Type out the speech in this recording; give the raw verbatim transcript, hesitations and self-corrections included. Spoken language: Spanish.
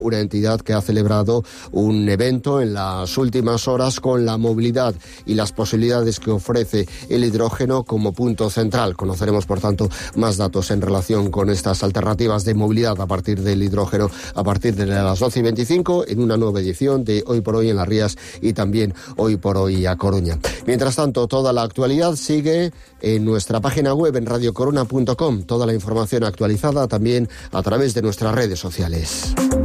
una entidad que ha celebrado un evento en las últimas horas con la movilidad y las posibilidades que ofrece el hidrógeno como punto central. Conoceremos, por tanto, más datos en relación con estas alternativas de movilidad a partir del hidrógeno a partir de las doce y veinticinco en una nueva edición de Hoy por Hoy en Las Rías y también Hoy por Hoy a Coruña. Mientras tanto, toda la actualidad sigue en nuestra página web en radio corona punto com. Toda la información actualizada también a través de nuestras redes sociales.